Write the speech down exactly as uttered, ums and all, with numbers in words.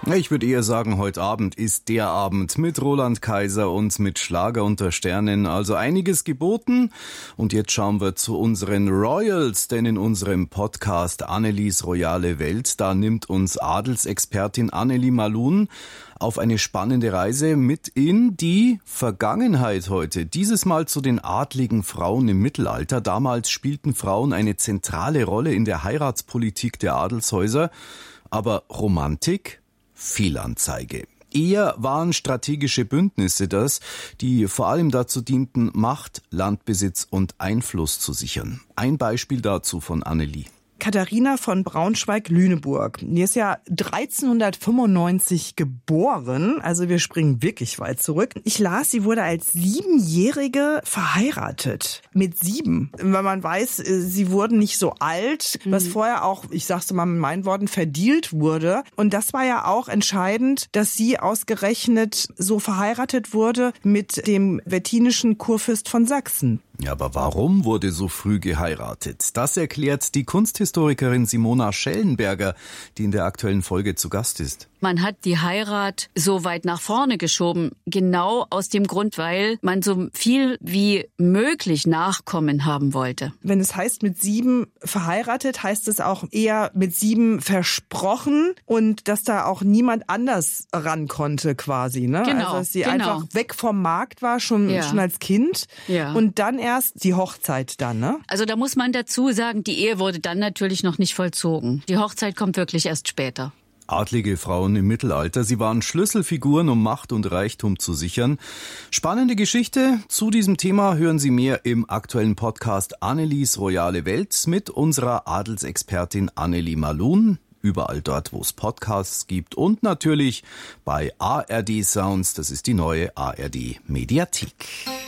Ich würde eher sagen, heute Abend ist der Abend mit Roland Kaiser und mit Schlager unter Sternen. Also einiges geboten. Und jetzt schauen wir zu unseren Royals, denn in unserem Podcast Annelies Royale Welt, da nimmt uns Adelsexpertin Annelie Malun auf eine spannende Reise mit in die Vergangenheit heute. Dieses Mal zu den adligen Frauen im Mittelalter. Damals spielten Frauen eine zentrale Rolle in der Heiratspolitik der Adelshäuser. Aber Romantik? Fehlanzeige. Eher waren strategische Bündnisse das, die vor allem dazu dienten, Macht, Landbesitz und Einfluss zu sichern. Ein Beispiel dazu von Annelie. Katharina von Braunschweig-Lüneburg. Die ist ja dreizehnhundertfünfundneunzig geboren, also wir springen wirklich weit zurück. Ich las, sie wurde als Siebenjährige verheiratet. Mit sieben. Weil man weiß, sie wurden nicht so alt, was mhm. vorher auch, ich sag's mal mit meinen Worten, verdealt wurde. Und das war ja auch entscheidend, dass sie ausgerechnet so verheiratet wurde mit dem wettinischen Kurfürst von Sachsen. Ja, aber warum wurde so früh geheiratet? Das erklärt die Kunsthistorikerin Simona Schellenberger, die in der aktuellen Folge zu Gast ist. Man hat die Heirat so weit nach vorne geschoben, genau aus dem Grund, weil man so viel wie möglich Nachkommen haben wollte. Wenn es heißt mit sieben verheiratet, heißt es auch eher mit sieben versprochen und dass da auch niemand anders ran konnte quasi. Ne? Genau, also dass sie genau. einfach weg vom Markt war, schon, ja. schon als Kind ja. und dann erst die Hochzeit dann. Ne? Also da muss man dazu sagen, die Ehe wurde dann natürlich noch nicht vollzogen. Die Hochzeit kommt wirklich erst später. Adlige Frauen im Mittelalter, sie waren Schlüsselfiguren, um Macht und Reichtum zu sichern. Spannende Geschichte. Zu diesem Thema hören Sie mehr im aktuellen Podcast Annelies Royale Welt mit unserer Adelsexpertin Annelie Malun. Überall dort, wo es Podcasts gibt und natürlich bei A R D Sounds, das ist die neue A R D Mediathek.